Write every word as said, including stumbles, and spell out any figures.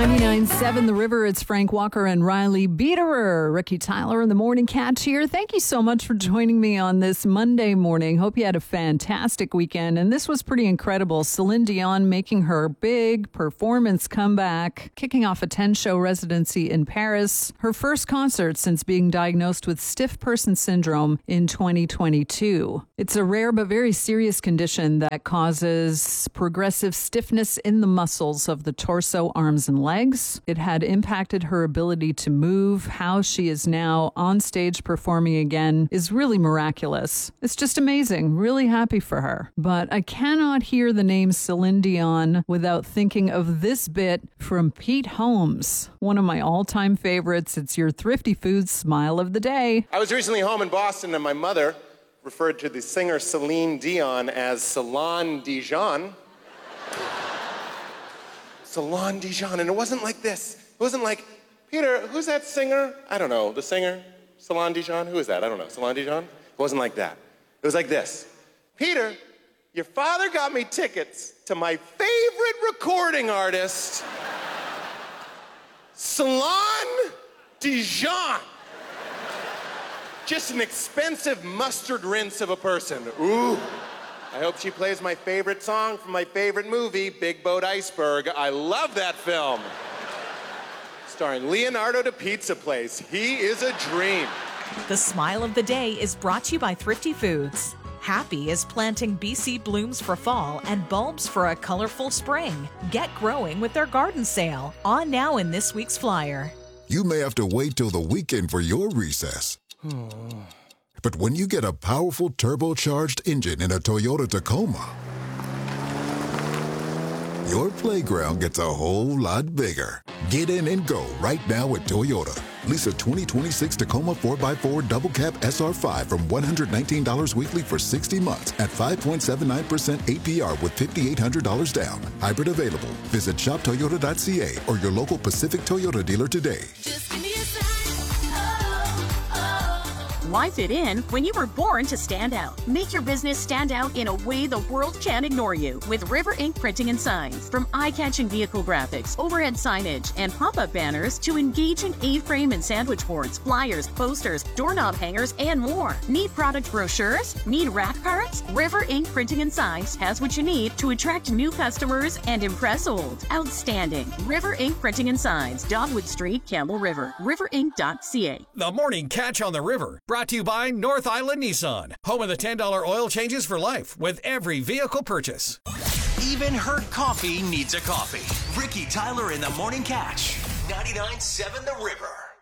ninety-nine point seven The River, it's Frank Walker and Riley Biederer. Ricky Tyler in the Morning Catch here. Thank you so much for joining me on this Monday morning. Hope you had a fantastic weekend. And this was pretty incredible. Celine Dion making her big performance comeback, kicking off a ten-show residency in Paris. Her first concert since being diagnosed with stiff person syndrome in twenty twenty-two. It's a rare but very serious condition that causes progressive stiffness in the muscles of the torso, arms, and legs. It had impacted her ability to move. How she is now on stage performing again is really miraculous. It's just amazing. Really happy for her. But I cannot hear the name Celine Dion without thinking of this bit from Pete Holmes, one of my all-time favorites. It's your Thrifty Foods Smile of the Day. I was recently home in Boston, and my mother referred to the singer Celine Dion as Salon Dijon. Salon Dijon, and it wasn't like this. It wasn't like, Peter, who's that singer? I don't know, the singer, Salon Dijon? Who is that? I don't know, Salon Dijon? It wasn't like that. It was like this. Peter, your father got me tickets to my favorite recording artist, Salon Dijon. Just an expensive mustard rinse of a person. Ooh. I hope she plays my favorite song from my favorite movie, Big Boat Iceberg. I love that film. Starring Leonardo da Pizza Place. He is a dream. The Smile of the Day is brought to you by Thrifty Foods. Happy is planting B C blooms for fall and bulbs for a colorful spring. Get growing with their garden sale. On now in this week's flyer. You may have to wait till the weekend for your recess. But when you get a powerful turbocharged engine in a Toyota Tacoma, your playground gets a whole lot bigger. Get in and go right now at Toyota. Lease a twenty twenty-six Tacoma four by four Double Cab S R five from one hundred nineteen dollars weekly for sixty months at five point seven nine percent A P R with five thousand eight hundred dollars down. Hybrid available. Visit shop toyota dot c a or your local Pacific Toyota dealer today. Just give me a sign. Why fit in when you were born to stand out? Make your business stand out in a way the world can't ignore you with River Ink Printing and Signs. From eye-catching vehicle graphics, overhead signage, and pop-up banners to engaging A-frame and sandwich boards, flyers, posters, doorknob hangers, and more. Need product brochures? Need rack cards? River Ink Printing and Signs has what you need to attract new customers and impress old. Outstanding. River Ink Printing and Signs, Dogwood Street, Campbell River. river ink dot c a. The Morning Catch on the River. Brought to you by North Island Nissan. Home of the ten dollar oil changes for life with every vehicle purchase. Even hurt coffee needs a coffee. Ricky Tyler in the Morning Catch. ninety-nine point seven The River.